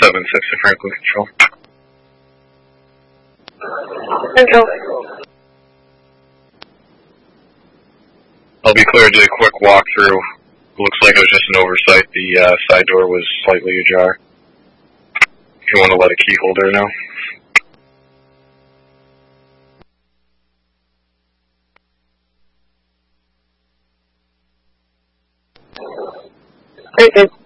760 Franklin Control. Control. I'll be clear to do a quick walkthrough. Looks like it was just an oversight. The side door was slightly ajar. If you want to let a key holder know. Very good.